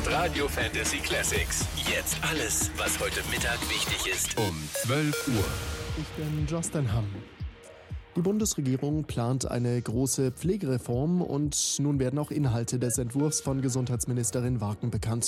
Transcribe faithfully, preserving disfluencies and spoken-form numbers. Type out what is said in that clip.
ist Radio Fantasy Classics. Jetzt alles, was heute Mittag wichtig ist. Um zwölf Uhr. Ich bin Justin Hamm. Die Bundesregierung plant eine große Pflegereform und nun werden auch Inhalte des Entwurfs von Gesundheitsministerin Wagen bekannt.